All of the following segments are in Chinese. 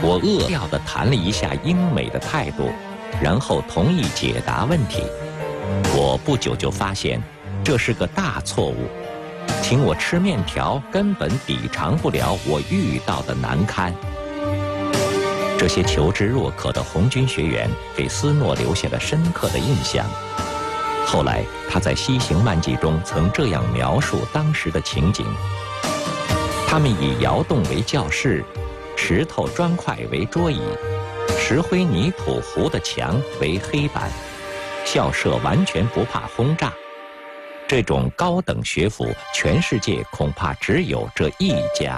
我扼要地谈了一下英美的态度，然后同意解答问题。我不久就发现这是个大错误，请我吃面条根本抵偿不了我遇到的难堪。这些求知若渴的红军学员给斯诺留下了深刻的印象。后来他在《西行漫记》中曾这样描述当时的情景：他们以窑洞为教室，石头砖块为桌椅，石灰泥土糊的墙为黑板，校舍完全不怕轰炸。这种高等学府，全世界恐怕只有这一家。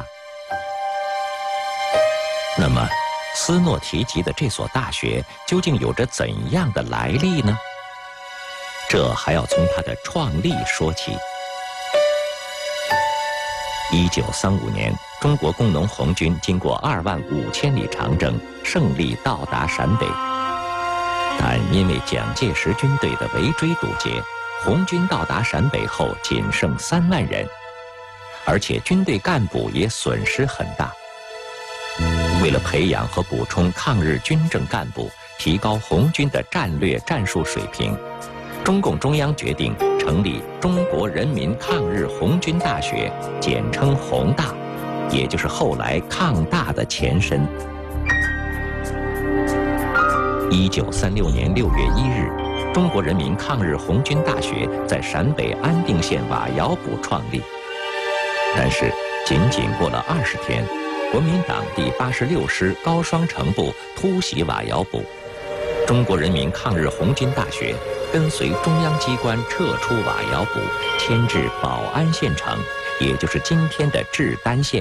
那么，斯诺提及的这所大学究竟有着怎样的来历呢？这还要从它的创立说起。1935年，中国工农红军经过25000里长征，胜利到达陕北。但因为蒋介石军队的围追堵截，红军到达陕北后仅剩3万人，而且军队干部也损失很大。为了培养和补充抗日军政干部，提高红军的战略战术水平，中共中央决定成立中国人民抗日红军大学，简称红大，也就是后来抗大的前身。1936年6月1日，中国人民抗日红军大学在陕北安定县瓦窑堡创立。但是，仅过了20天，国民党第86师高双城部突袭瓦窑堡，中国人民抗日红军大学跟随中央机关撤出瓦窑堡，迁至保安县城，也就是今天的志丹县。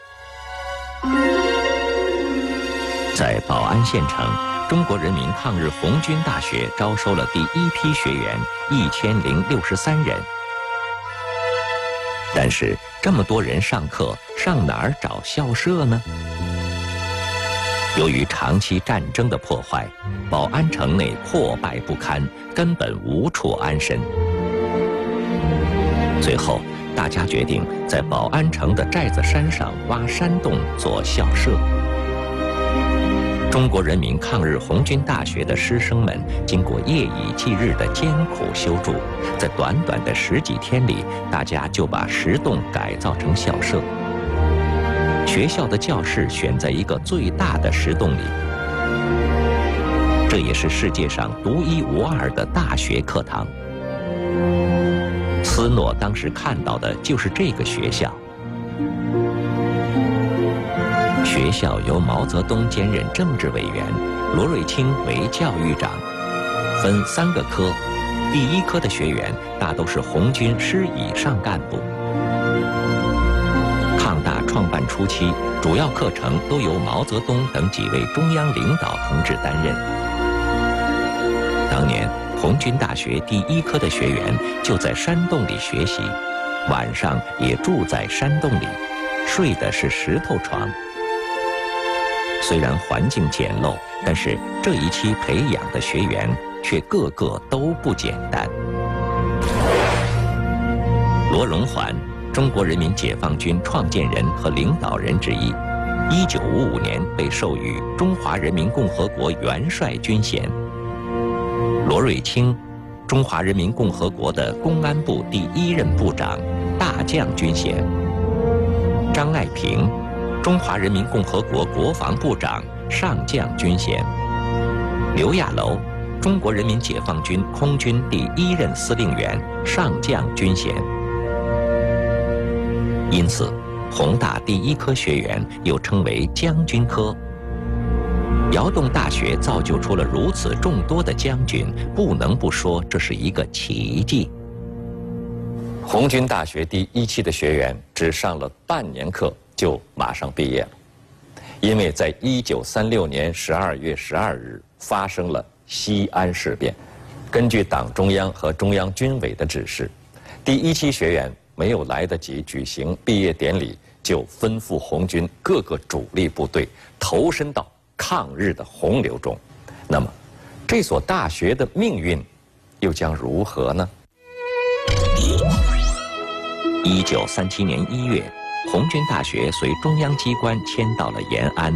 在保安县城，中国人民抗日红军大学招收了第一批学员1063人。但是这么多人上课，上哪儿找校舍呢？由于长期战争的破坏，保安城内破败不堪，根本无处安身。最后，大家决定在保安城的寨子山上挖山洞做校舍。中国人民抗日红军大学的师生们经过夜以继日的艰苦修筑，在短短的10几天里，大家就把石洞改造成校舍。学校的教室选在一个最大的石洞里，这也是世界上独一无二的大学课堂。斯诺当时看到的就是这个学校。学校由毛泽东兼任政治委员，罗瑞卿为教育长，分3个科。第1科的学员大都是红军师以上干部。抗大创办初期，主要课程都由毛泽东等几位中央领导同志担任。当年红军大学第1科的学员就在山洞里学习，晚上也住在山洞里，睡的是石头床。虽然环境简陋，但是这一期培养的学员却个个都不简单。罗荣桓，中国人民解放军创建人和领导人之一，1955年被授予中华人民共和国元帅军衔。罗瑞卿，中华人民共和国的公安部第1任部长，大将军衔。张爱萍，中华人民共和国国防部长，上将军衔。刘亚楼，中国人民解放军空军第1任司令员，上将军衔。因此，红大第1科学员又称为将军科。窑洞大学造就出了如此众多的将军，不能不说这是一个奇迹。红军大学第1期的学员只上了半年课就马上毕业了，因为在1936年12月12日发生了西安事变。根据党中央和中央军委的指示，第1期学员没有来得及举行毕业典礼，就吩咐红军各个主力部队投身到抗日的洪流中。那么，这所大学的命运又将如何呢？1937年1月，红军大学随中央机关迁到了延安。